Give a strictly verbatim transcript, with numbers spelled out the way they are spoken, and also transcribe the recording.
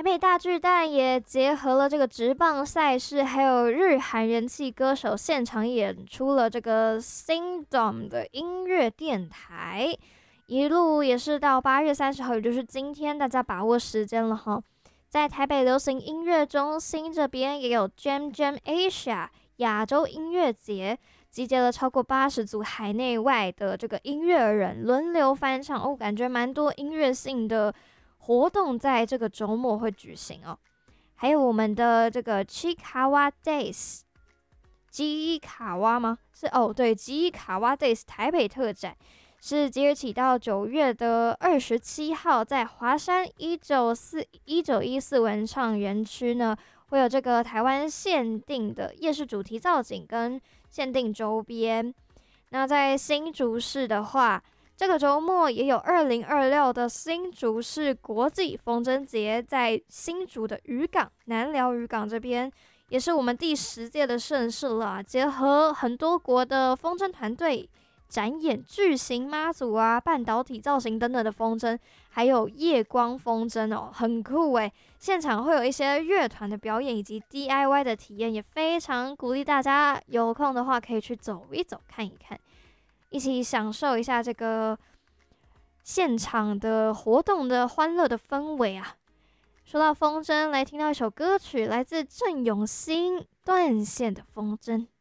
北大巨蛋也结合了这个职棒赛事，还有日韩人气歌手现场演出了这个 Singdom 的音乐电台，一路也是到八月三十号，也就是今天，大家把握时间了哈。在台北流行音乐中心这边也有 Jam Jam Asia 亚洲音乐节，集结了超过八十组海内外的这个音乐人轮流翻唱哦，感觉蛮多音乐性的活动在这个周末会举行哦。还有我们的这个 Chikawa Days 吉伊卡哇吗？是哦，对，吉伊卡哇 Days 台北特展是即日起到九月的二十七号，在华山一九四一九一四文创园区呢，会有这个台湾限定的夜市主题造景跟限定周边。那在新竹市的话，这个周末也有二零二六的新竹市国际风筝节，在新竹的渔港南寮渔港这边，也是我们第十届的盛事了啊，结合很多国的风筝团队展演巨型妈祖啊、半导体造型等等的风筝，还有夜光风筝哦，很酷诶。现场会有一些乐团的表演以及 D I Y 的体验，也非常鼓励大家有空的话可以去走一走、看一看，一起享受一下这个现场的活动的欢乐的氛围啊。说到风筝，来听到一首歌曲，来自郑永兴《断线的风筝》。